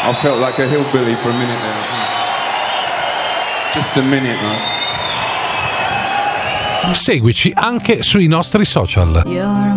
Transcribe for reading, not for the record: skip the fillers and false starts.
I felt like a hillbilly for a minute there. Just a minute, no? Seguici anche sui nostri social.